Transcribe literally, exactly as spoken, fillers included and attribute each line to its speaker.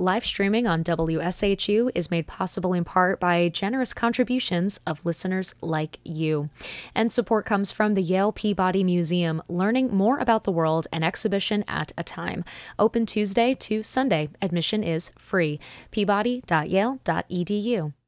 Speaker 1: Live streaming on W S H U is made possible in part by generous contributions of listeners like you. And support comes from the Yale Peabody Museum, learning more about the world an exhibition at a time. Open Tuesday to Sunday. Admission is free. peabody dot yale dot e d u.